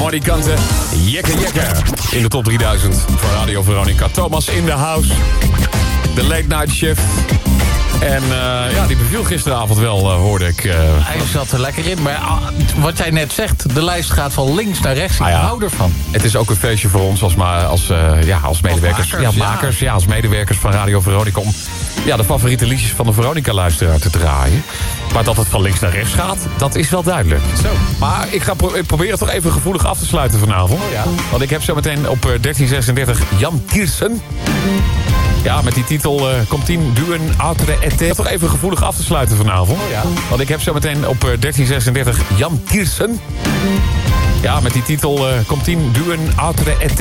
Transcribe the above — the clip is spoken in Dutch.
Monikante, Jekke Jekke. In de top 3000 van Radio Veronica. Thomas in the house. De late night chef. En die beviel gisteravond wel, hoorde ik. Hij zat er lekker in. Maar wat jij net zegt, de lijst gaat van links naar rechts. Ik hou ervan. Het is ook een feestje voor ons als medewerkers. Als medewerkers van Radio Veronica. Om de favoriete liedjes van de Veronica-luisteraar te draaien. Maar dat het van links naar rechts gaat, dat is wel duidelijk. Zo. Maar ik probeer het toch even gevoelig af te sluiten vanavond. Oh, ja. Want ik heb zo meteen op 1336 Jan Tiersen. Ja, met die titel komt 10 duen outre ete. Toch even gevoelig af te sluiten vanavond. Oh, ja. Want ik heb zo meteen op 1336 Jan Tiersen. Ja, met die titel komt 10 duen outre ete.